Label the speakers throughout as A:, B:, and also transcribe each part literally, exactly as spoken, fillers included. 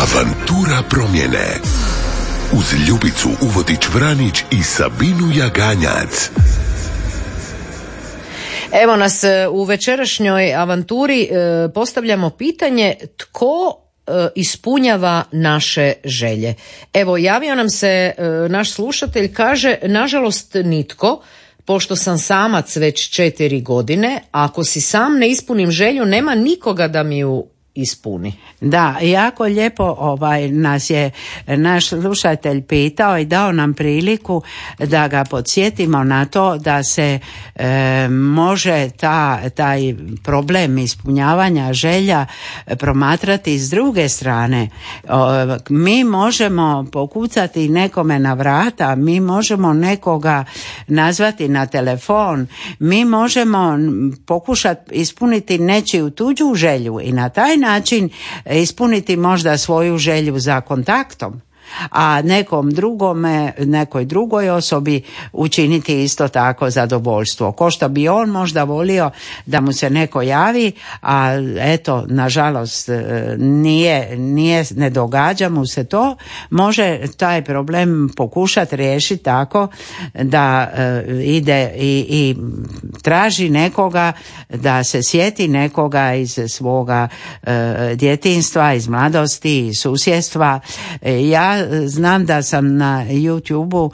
A: Avantura promjene. Uz Ljubicu Uvodić-Vranić i Sabinu Jaganjac.
B: Evo nas u večerašnjoj avanturi postavljamo pitanje tko ispunjava naše želje. Evo, javio nam se naš slušatelj, kaže, nažalost nitko, pošto sam samac već četiri godine, ako si sam ne ispunim želju, nema nikoga da mi ju ispuni.
C: Da, jako lijepo ovaj nas je naš slušatelj pitao i dao nam priliku da ga podsjetimo na to da se e, može ta, taj problem ispunjavanja želja promatrati s druge strane. O, mi možemo pokucati nekome na vrata, mi možemo nekoga nazvati na telefon, mi možemo pokušati ispuniti nečiju tuđu želju i na taj način ispuniti možda svoju želju za kontaktom, a nekom drugome, nekoj drugoj osobi učiniti isto tako zadovoljstvo. Ko što bi on možda volio da mu se neko javi, a eto, nažalost, nije, nije, ne događa mu se to, može taj problem pokušati riješiti tako da uh, ide i, i traži nekoga, da se sjeti nekoga iz svoga uh, djetinjstva, iz mladosti, iz susjedstva. Ja znam da sam na YouTubeu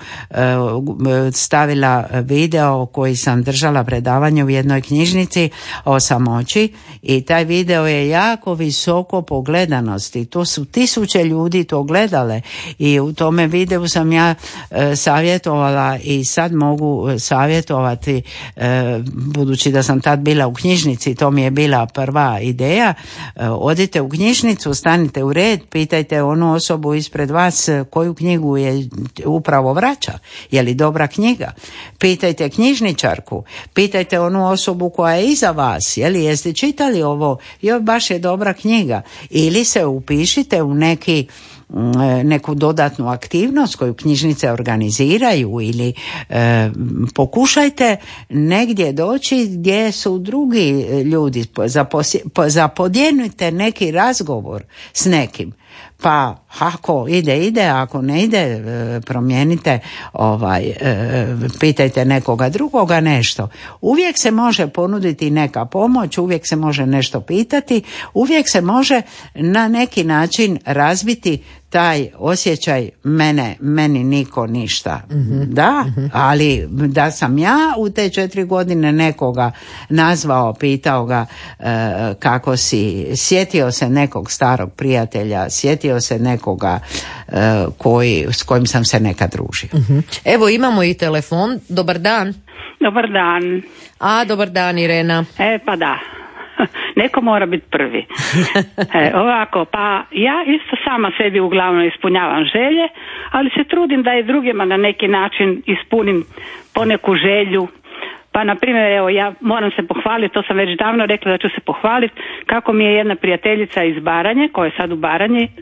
C: uh, stavila video koji sam držala predavanje u jednoj knjižnici o samoći i taj video je jako visoko po gledanosti. To su tisuće ljudi to gledale i u tome videu sam ja uh, savjetovala i sad mogu savjetovati, uh, budući da sam tad bila u knjižnici, to mi je bila prva ideja. Uh, odite u knjižnicu, stanite u red, pitajte onu osobu ispred vas koju knjigu je upravo vraća, je li dobra knjiga. Pitajte knjižničarku, pitajte onu osobu koja je iza vas, je li jeste čitali ovo, joj baš je dobra knjiga, ili se upišite u neki neku dodatnu aktivnost koju knjižnice organiziraju ili e, pokušajte negdje doći gdje su drugi ljudi, zapodjenite neki razgovor s nekim. Pa ako ide, ide, ako ne ide, promijenite, ovaj, pitajte nekoga drugoga nešto. Uvijek se može ponuditi neka pomoć, uvijek se može nešto pitati, uvijek se može na neki način razbiti taj osjećaj mene, meni niko ništa. Mm-hmm. Da, mm-hmm. Ali da sam ja u te četiri godine nekoga nazvao, pitao ga e, kako si, sjetio se nekog starog prijatelja, sjetio se nekoga e, koji, s kojim sam se nekad družio.
B: Mm-hmm. Evo imamo i telefon. Dobar dan.
D: Dobar dan.
B: A, dobar dan, Irena.
D: E, pa da. Neko mora biti prvi. E, ovako, pa ja isto sama sebi uglavnom ispunjavam želje, ali se trudim da i drugima na neki način ispunim poneku želju. Pa na primjer, evo, ja moram se pohvaliti, to sam već davno rekla da ću se pohvaliti, kako mi je jedna prijateljica iz Baranje, koja je sad u Baranji, e,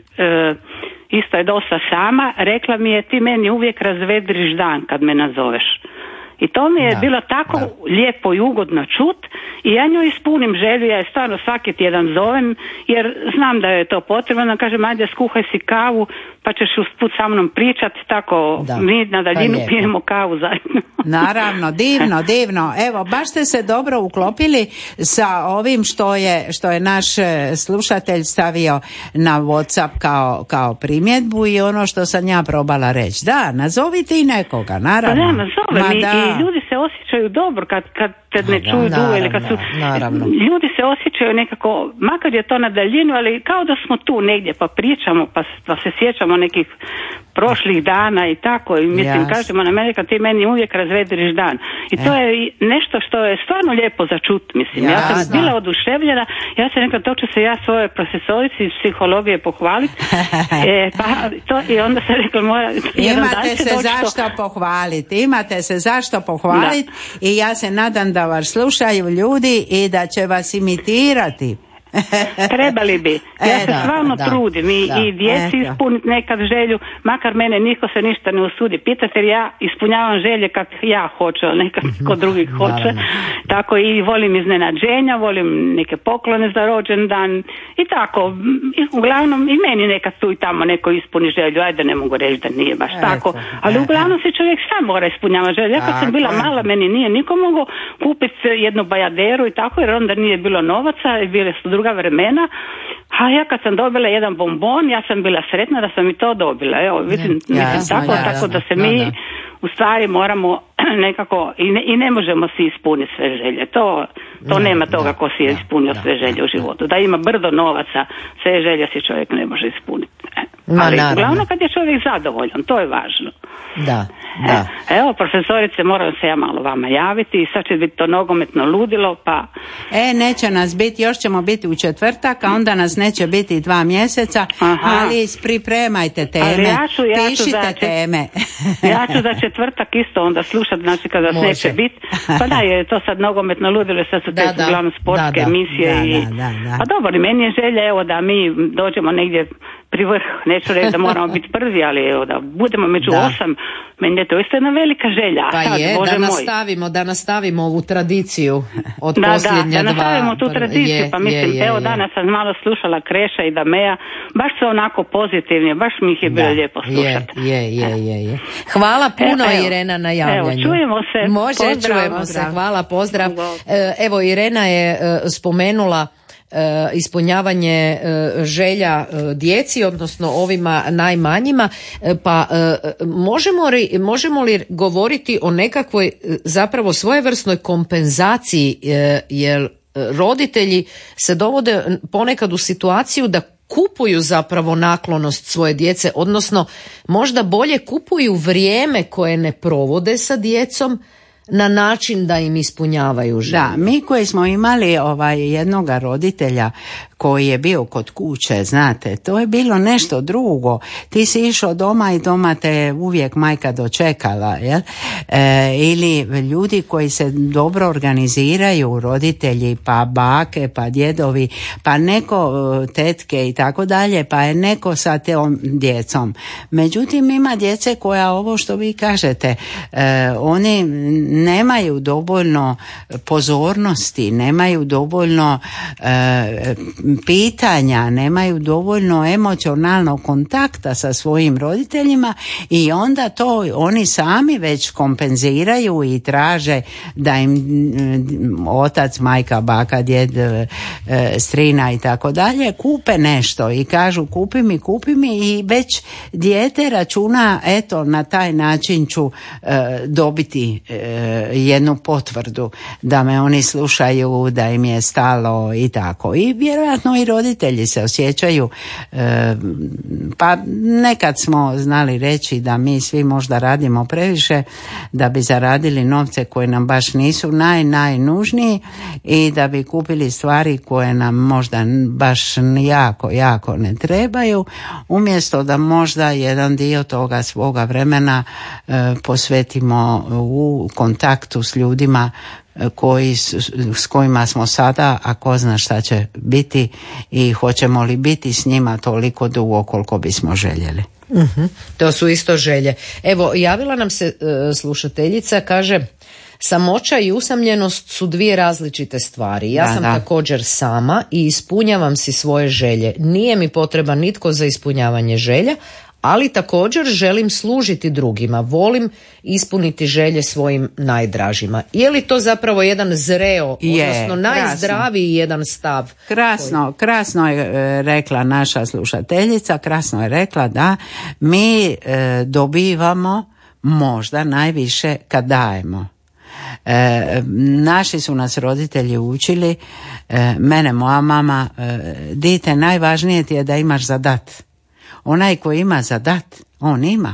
D: isto je dosta sama, rekla mi je, ti meni uvijek razvedriš dan kad me nazoveš. I to mi je da, bilo tako da. lijepo i ugodno čut i ja nju ispunim želju, ja je stvarno svaki tjedan zovem jer znam da je to potrebno, kažem ajde skuhaj si kavu pa ćeš usput sa mnom pričati, tako da. mi na daljinu pa pijemo kavu zajedno.
C: Naravno, divno, divno. Evo, baš ste se dobro uklopili sa ovim što je, što je naš slušatelj stavio na WhatsApp kao, kao primjedbu i ono što sam ja probala reći. Da, nazovite i nekoga, naravno.
D: Pa da, nazovem i, i ljudi se osjećaju dobro kad, kad te ne da, čuju dugo ili kad su...
C: Naravno.
D: Ljudi se osjećaju nekako, makar je to na daljinu, ali kao da smo tu negdje pa pričamo, pa, pa se sjećamo nekih prošlih dana i tako. I mislim, yes. kažemo na mene kad ti meni uvijek razvedriš dan. I to e. je nešto što je stvarno lijepo za čut, mislim. Ja, ja sam da. bila oduševljena, ja sam nekad to ću se ja svoje profesorici iz psihologije pohvaliti. e, pa, to, I onda sam rekla, mora...
C: Imate se zašto to... pohvaliti, imate se zašto pohvaliti i ja se nadam da vas slušaju ljudi i da će vas imitirati.
D: Trebali bi. Ja
B: E,
D: se
B: da,
D: stvarno
B: da,
D: trudim i,
B: da.
D: i djeci
C: Eto.
D: ispuniti nekad želju, makar mene niko se ništa ne usudi pitati, jer ja ispunjavam želje kak ja hoću, ali nekad ko drugi hoće.
B: Naravno.
D: Tako i volim iznenađenja, volim neke poklone za rođendan i tako. I uglavnom i meni nekad tu i tamo neko ispuni želju, ajde ne mogu reći da nije baš
C: Eto,
D: tako, ali
C: eto.
D: uglavnom se čovjek sam mora ispunjavati želje. Ja kad sam
C: Tako
D: bila
C: je.
D: mala, meni nije niko mogao kupiti jednu bajaderu i tako, jer onda nije bilo novaca i bile su druga vremena. A ja kad sam dobila jedan bombon, ja sam bila sretna da sam i to dobila. Evo, vidim,
C: Ja,
D: mislim,
C: jasno,
D: tako,
C: jasno.
D: tako da se
B: Da,
D: mi
B: da.
D: u stvari moramo nekako i ne, i ne možemo si ispuniti sve želje. To, to
B: Da,
D: nema toga
B: da,
D: ko si je
B: da,
D: ispunio
B: da,
D: sve želje
B: da,
D: u životu. Da ima brdo novaca, sve želje si čovjek ne može ispuniti. E,
B: Ma,
D: Ali
B: naravno.
D: uglavnom kad je čovjek zadovoljan, to je važno.
B: Da, da.
D: E, evo, profesorice, moram se ja malo vama javiti i sad će biti to nogometno ludilo, pa...
C: E, neće nas biti, još ćemo biti u četvrtak, a onda nas neće biti dva mjeseca,
D: Aha.
C: ali pripremajte teme,
D: Ali ja ću, ja ću
C: pišite
D: za čet-
C: teme.
D: Ja ću za četvrtak isto onda slušat, znači kada
B: Može.
D: neće biti. Pa da, je to sad nogometno ludilo, sad su
B: Da,
D: te
B: da.
D: uglavnom sportske
B: Da, da.
D: emisije.
C: Da,
D: i...
C: da, da, da.
D: Pa dobro, i meni je želja, evo, da mi dođemo negdje pri vrh. Neću reći da moramo biti prvi, ali evo, da budemo među
B: Da.
D: osam. Meni je to isto jedna velika želja. A
B: Pa
D: sad,
B: je,
D: Bože
B: da
D: moj.
B: nastavimo, da nastavimo ovu tradiciju od
D: Da, da,
B: posljednja
D: da
B: dva.
D: nastavimo tu
B: Pr-
D: tradiciju,
B: je,
D: pa mislim,
B: je, je,
D: evo
B: je.
D: danas sam malo slušala Kreša i Dameja, baš su onako pozitivni, baš mi ih je bilo
B: Da,
D: lijepo slušati.
B: Je, je, je, je, je. Hvala puno,
D: E, evo.
B: Irena, na javljanju.
D: Evo, čujemo se.
B: Može,
D: Pozdrav.
B: čujemo se.
C: Pozdrav.
B: Hvala, pozdrav.
D: Pozdrav.
B: E, Evo, Irena je e, spomenula e, ispunjavanje e, želja e, djeci, odnosno ovima najmanjima, e, pa e, možemo, ri- možemo li govoriti o nekakvoj e, zapravo svojevrsnoj kompenzaciji, e, jer e, roditelji se dovode ponekad u situaciju da kupuju zapravo naklonost svoje djece, odnosno možda bolje kupuju vrijeme koje ne provode sa djecom na način da im ispunjavaju želje.
C: Da, mi koji smo imali ovaj jednoga roditelja koji je bio kod kuće, znate, to je bilo nešto drugo. Ti si išao doma i doma te je uvijek majka dočekala, jel? E, ili ljudi koji se dobro organiziraju, roditelji, pa bake, pa djedovi, pa neko e, tetke i tako dalje, pa je neko sa tom djecom. Međutim, ima djece koja, ovo što vi kažete, e, oni nemaju dovoljno pozornosti, nemaju dovoljno e, pitanja, nemaju dovoljno emocionalnog kontakta sa svojim roditeljima i onda to oni sami već kompenziraju i traže da im mm, otac, majka, baka, djed, e, strina i tako dalje kupe nešto i kažu kupi mi, kupi mi i već dijete računa, eto, na taj način ću e, dobiti e, jednu potvrdu da me oni slušaju, da im je stalo i tako. I vjerojatno i roditelji se osjećaju, e, pa nekad smo znali reći da mi svi možda radimo previše da bi zaradili novce koje nam baš nisu naj, najnužniji i da bi kupili stvari koje nam možda baš jako, jako ne trebaju, umjesto da možda jedan dio toga svoga vremena e, posvetimo u kontaktu s ljudima koji, s kojima smo sada, a ko zna šta će biti i hoćemo li biti s njima toliko dugo koliko bismo željeli.
B: Uh-huh. To su isto želje. Evo, javila nam se e, slušateljica, kaže: samoća i usamljenost su dvije različite stvari. Ja
C: Da,
B: sam
C: da.
B: također sama i ispunjavam si svoje želje. Nije mi potreban nitko za ispunjavanje želja, ali također želim služiti drugima. Volim ispuniti želje svojim najdražima. Je li to zapravo jedan zreo,
C: Je,
B: odnosno najzdraviji jedan stav?
C: Krasno, krasno je e, rekla naša slušateljica, krasno je rekla da mi e, dobivamo možda najviše kad dajemo. E, naši su nas roditelji učili, e, mene moja mama, e, dite, najvažnije ti je da imaš za dat. Onaj koji ima za dat, on ima.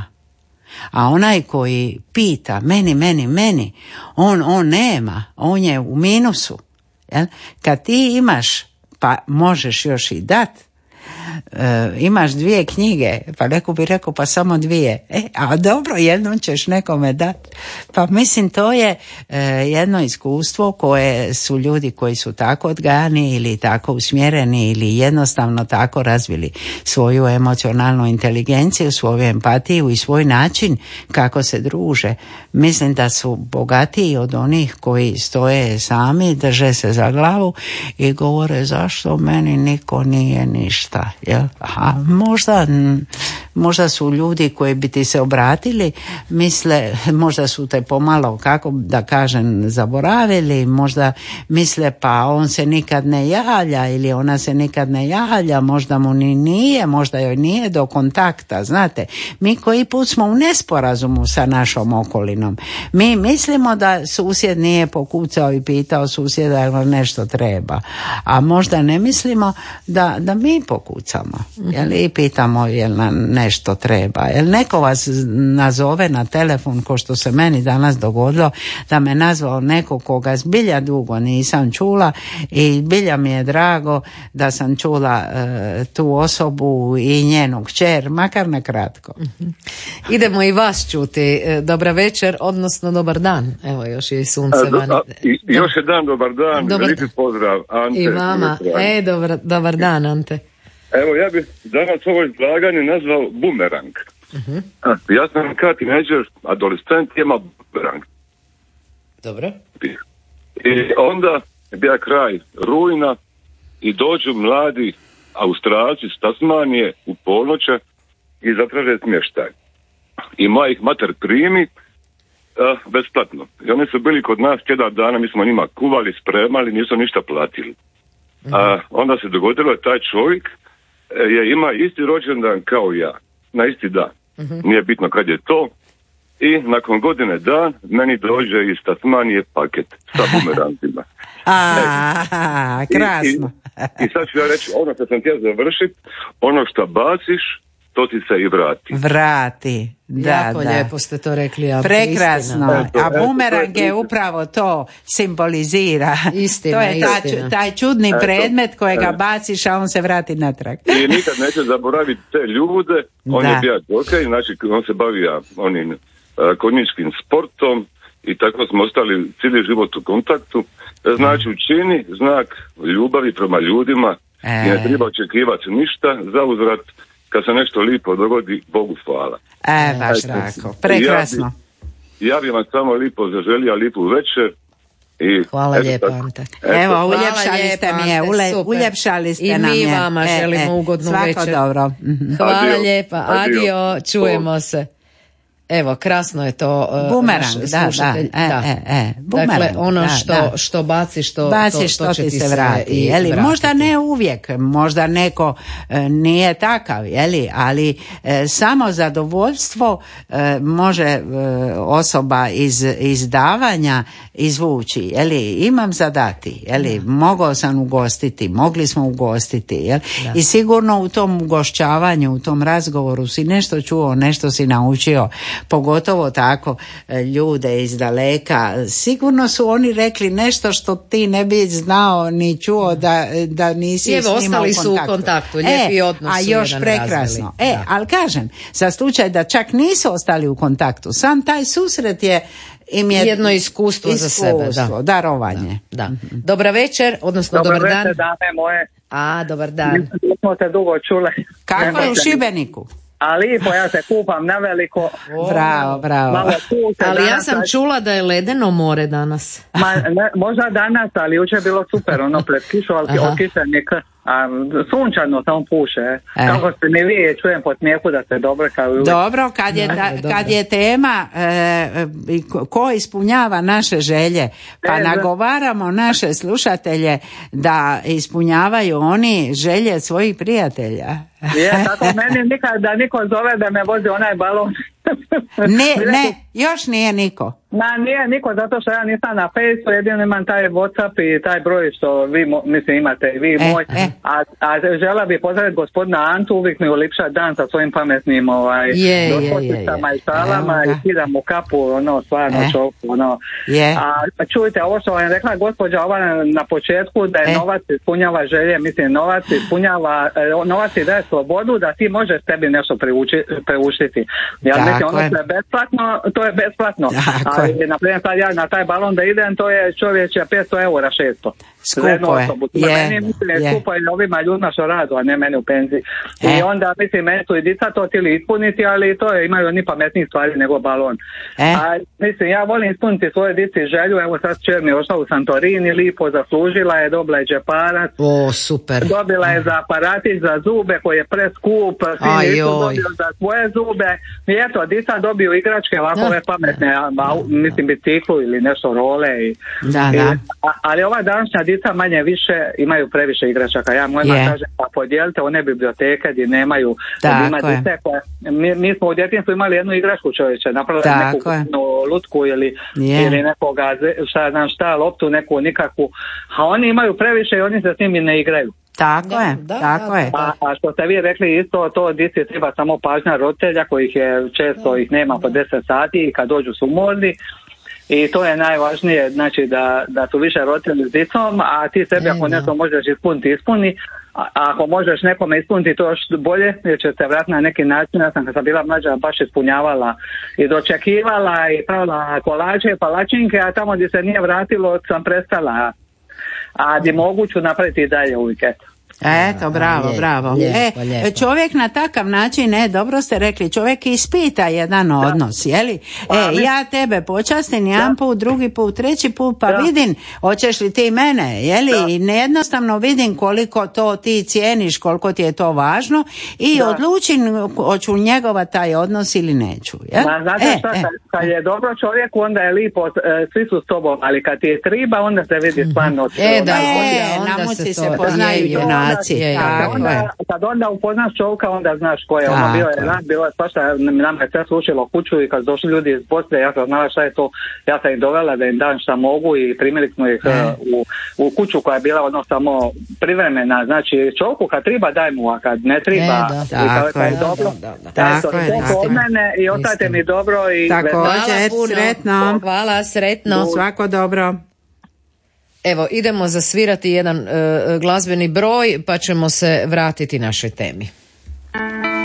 C: A onaj koji pita meni, meni, meni, on, on nema, on je u minusu. Jel? Kad ti imaš, pa možeš još i dat, e, imaš dvije knjige, pa neko bi rekao pa samo dvije, e, a dobro, jednom ćeš nekome dati. Pa mislim to je e, jedno iskustvo koje su ljudi koji su tako odgajani ili tako usmjereni ili jednostavno tako razvili svoju emocionalnu inteligenciju, svoju empatiju i svoj način kako se druže. Mislim da su bogatiji od onih koji stoje sami, drže se za glavu i govore zašto meni niko nije ništa. Jel? A možda, možda su ljudi koji bi ti se obratili, misle, možda su te pomalo, kako da kažem, zaboravili, možda misle pa on se nikad ne javlja ili ona se nikad ne javlja, možda mu ni nije, možda joj nije do kontakta. Znate, mi koji put smo u nesporazumu sa našom okolinom. Mi mislimo da susjed nije pokucao i pitao susjeda jel nešto treba, a možda ne mislimo da, da mi pokucamo jel, i pitamo jel nam nešto treba. Jel neko vas nazove na telefon, ko što se meni danas dogodilo, da me nazvao neko koga zbilja dugo nisam čula i zbilja mi je drago da sam čula uh, tu osobu i njenu kćer, makar na kratko.
B: Idemo i vas čuti. Dobra večer, odnosno dobar dan. Evo, još je i sunce van.
E: A, i, još je dan, dobar dan, dobar veliki pozdrav, Ante.
B: I vama. E, dobar, dobar dan, Ante.
E: Evo, ja bih danas ovo izlaganje nazvao bumerang. Uh-huh. Ja sam kao tineđer, adolescent, ima bumerang.
B: Dobro.
E: I onda je bio kraj rujna i dođu mladi Australci s Tasmanije u ponoće i zatraže smještaj. I moja ih mater primi uh, besplatno. I oni su bili kod nas tjedan dana, mi smo njima kuvali, spremali, nisu ništa platili. Uh, onda se dogodilo je taj čovjek je ima isti rođendan kao ja, na isti dan. Uh-huh. Nije bitno kad je to. I nakon godine dan meni dođe iz Tasmanije paket sa bumerangima.
C: A, krasno.
E: I, i, I sad ću ja reći, ono što sam htio završiti, ono što baciš, to ti se i vrati.
C: Vrati, da,
B: jako
C: da.
B: lijepo ste to rekli. Ja,
C: prekrasno. Eto, a bumerang je upravo to simbolizira.
B: Istina,
C: to je ta,
B: istina.
C: taj čudni
E: Eto,
C: predmet kojega
E: eto.
C: baciš, a on se vrati natrag.
E: I nikad neće zaboraviti te ljude. On da. je bio džokej, znači on se bavio onim uh, konjičkim sportom i tako smo ostali cijeli život u kontaktu. Znači učini znak ljubavi prema ljudima e. i ne treba očekivati ništa, za uzvrat kad se nešto lipo dogodi, Bogu hvala.
C: E, baš tako, prekrasno.
E: Ja bi, ja bi vam samo lipo zaželio lipu večer. I
B: hvala lijepo, Ante.
C: Evo, uljepšali ste mi je, ule, uljepšali ste nam je.
B: I mi vama e, želimo e, ugodnu
C: svako
B: večer.
C: Svako dobro.
B: Hvala
E: adio,
B: lijepa, adio, adio. Čujemo se. Evo, krasno je to. Uh,
C: bumerang, da, da, e,
B: da.
C: E, e, bumerang,
B: dakle, ono
C: da,
B: što,
C: da.
B: što baciš, to,
C: baciš,
B: to, to će
C: ti
B: ti
C: se
B: se
C: vrati.
B: i
C: Jeli?
B: vratiti.
C: Možda ne uvijek, možda neko e, nije takav, jeli? Ali e, samo zadovoljstvo e, može e, osoba iz, iz davanja izvući. Jeli? Imam zadati, jeli? Mogao sam ugostiti, mogli smo ugostiti. Jeli? I sigurno u tom ugošćavanju, u tom razgovoru si nešto čuo, nešto si naučio, pogotovo tako ljude iz daleka. Sigurno su oni rekli nešto što ti ne bi znao ni čuo da, da nisi
B: Evo,
C: s njima u kontaktu.
B: ostali su u kontaktu, lijepi
C: e,
B: odnos
C: a
B: su
C: još
B: jedan
C: prekrasno.
B: razvili.
C: E, ali kažem, za slučaj da čak nisu ostali u kontaktu, sam taj susret je im je
B: jedno iskustvo, iskustvo za sebe, da.
C: darovanje.
B: Da, da. Dobra večer, odnosno
F: dobar,
B: dobar dan.
F: Dobar večer, dame moje.
B: A, dobar dan.
F: Nismo te dugo čule.
C: Kako je u Šibeniku?
F: A lipo, ja se kupam na veliko.
C: O, bravo, bravo.
F: Malo puše,
B: ali
F: danas,
B: ja sam čula da je ledeno more danas.
F: Ma, ne, možda danas, ali jučer je bilo super, ono pred kišu, ali okišenik, a sunčano samo puše. E. Kako se mi vi čujem po smijehu da ste dobro kao uvijek.
C: Dobro, kad je, da, kad je tema e, ko ispunjava naše želje, pa e, nagovaramo naše slušatelje da ispunjavaju oni želje svojih prijatelja.
F: Je, tako meni nikad da niko zove da me vozi onaj balon.
C: Ne, ne, Još nije niko.
F: Ma nije niko, zato što ja nisam na Facebooku, jedino imam taj WhatsApp i taj broj što vi, mo, mislim, imate i vi
C: e,
F: moj.
C: E.
F: A, a žela bi pozdraviti gospodina Antu, uvijek mi ulipša dan sa svojim pametnim ovaj, doskočicama i šalama i kidam mu kapu, ono, stvarno e. čovku, ono.
C: Je.
F: A čujte, ovo što vam je rekla gospođa ova na početku, da je e. novac ispunjava želje, mislim, novac ispunjava, novac ti daje slobodu da ti možeš tebi nešto preuštiti. Ja mislim, ono što je besplatno, to je besplatno.
C: Tako.
F: Ali, na primjer, sad ja na taj balon da idem, to je čovječe petsto eura, šesto.
C: Skupo je.
F: Je, meni mislim je skupo je ovima ljudima što radu, a ne meni u penziji. E. I onda, mislim, meni su i dica to htjeli ispuniti, ali to je, imaju oni pametnijih stvari nego balon.
C: E.
F: A, mislim, ja volim ispuniti svoje dici želju, evo sad čer mi je ošla u Santorini, lipo zaslužila je, dobila je džeparac.
B: O, super.
F: Dobila je za aparatić za zube koji je preskup, sin isto dobio za svoje zube. I eto, dica dobiju igračke ovakove pametne, a, a, mislim, biciklu ili nešto role. I,
C: da,
F: i,
C: da.
F: A, ali ova današnja dica manje više imaju previše igračaka. Ja mojima yeah. kažem pa podijelite one biblioteke gdje nemaju. Ima dice koje, mi, mi smo u djetinjstvu imali jednu igračku, čovječe, napravili neku lutku ili, yeah. ili nekoga, šta znam šta, loptu neku nikakvu. A oni imaju previše i oni se s njim i ne igraju.
C: Tako da, je, da, tako da, je.
F: A, a što ste vi rekli isto, to dici treba samo pažnja roditelja kojih je često da, ih nema po deset sati i kad dođu su umorni. I to je najvažnije, znači da, da su više roditelji s dicom, a ti sebi ako nešto možeš ispuniti, ispuni. A ako možeš nekome ispuniti to još bolje, jer će se vratiti na neki način. Ja sam kad sam bila mlađa baš ispunjavala i dočekivala i pravila kolače, palačinke, a tamo gdje se nije vratilo sam prestala. A gdje mogu ću napraviti i dalje uvijek.
C: Eto, bravo, lijepo, bravo. Lijepo, e, čovjek na takav način, ne, dobro ste rekli, čovjek ispita jedan da. odnos, jeli? Pa, e, ja tebe počastim jedan put, drugi put, treći put, pa da. vidim, hoćeš li ti mene, jeli? Da. I nejednostavno vidim koliko to ti cijeniš, koliko ti je to važno i da. odlučim hoću njegova taj odnos ili neću. Ja?
F: Ma, znate e, šta, e. Kad, kad je dobro čovjeku, onda je lipo, svi su s tobom, ali kad ti je triba, onda se vidi stvarno.
B: E, da,
C: e, onda, onda se, se poznaju junaci.
F: Je, kad, onda, kad onda upoznaš čovjeka, onda znaš ko je. Ono bio je rad, bilo je svašta, nam je sve slušilo kuću i kad su došli ljudi iz Bosne, ja sam znala šta je to, ja sam ih dovela da im dam šta mogu i primili smo ih e. u, u kuću koja je bila ono samo privremena. Znači čovjeku kad treba daj mu, a kad ne treba,
B: e, da.
F: i kad, kad je dobro,
C: tako je,
F: od mene i ostajte mi dobro. I
C: također, sretno.
B: Hvala, sretno.
C: Svako dobro.
B: Evo, idemo zasvirati jedan uh, glazbeni broj pa ćemo se vratiti našoj temi.